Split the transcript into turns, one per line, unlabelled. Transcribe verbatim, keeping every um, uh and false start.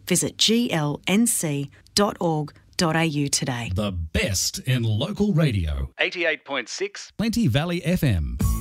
Visit g l n c dot org dot a u today.
The best in local radio.
eighty-eight point six
Plenty Valley F M.